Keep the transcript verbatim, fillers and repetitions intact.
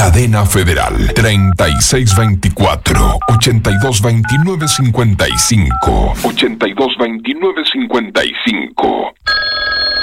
Cadena Federal treinta y seis veinticuatro, ochenta y dos veintinueve cincuenta y cinco, ochenta y dos veintinueve cincuenta y cinco.